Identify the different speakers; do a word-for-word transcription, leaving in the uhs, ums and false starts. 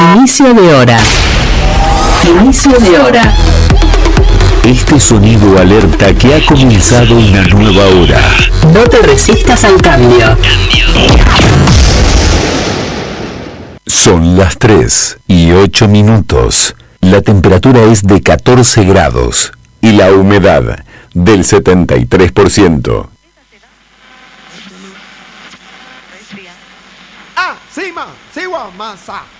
Speaker 1: Inicio de hora. Inicio de hora.
Speaker 2: Este sonido alerta que ha comenzado una nueva hora.
Speaker 1: No te resistas al cambio.
Speaker 2: Son las tres y ocho minutos. La temperatura es de catorce grados y la humedad del setenta y tres por ciento.
Speaker 3: Ah, sí, ma, sí, wa, masa.